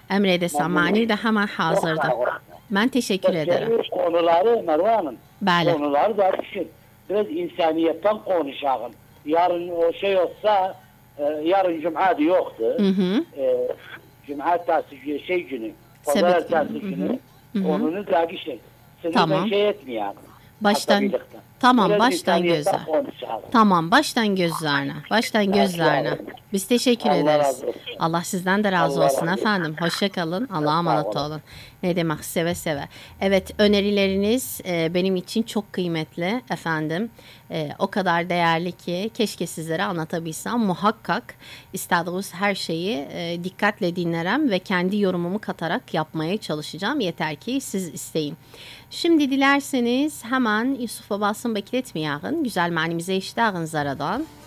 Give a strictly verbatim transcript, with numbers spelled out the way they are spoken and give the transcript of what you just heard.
Emredesem mani de hemen hazırdır. Ben teşekkür ederim. Konuları Merve Hanım. Bəli. Konuları da düşün. Biraz insaniyetten konuşalım. Yarın o şey olsa e, yarın Cuma'da yoktu. Hı hı. E, Cuma tatil şey günü. Sebep Pazar günü. tatil Hı hı. günü. Hı hı. Onunu da şey. Seni Tamam. ben şey etmeyelim. Baştan Hastalıktan. tamam Biraz baştan insaniyetten gözler. konuşalım. Tamam baştan gözlerine. Baştan gözlerine. Biz teşekkür Allah ederiz. razı olsun. Allah sizden de razı Allah olsun razı olsun. efendim. Hoşça kalın. Allah'a Sağ emanet olun. olun. Ne demek seve seve. Evet önerileriniz e, benim için çok kıymetli efendim. E, o kadar değerli ki keşke sizlere anlatabilsem. Muhakkak istediğiniz her şeyi e, dikkatle dinlerim ve kendi yorumumu katarak yapmaya çalışacağım. Yeter ki siz isteyin. Şimdi dilerseniz hemen Yusuf babasını bekletmeyin. Güzel manimize iştahın zaradan.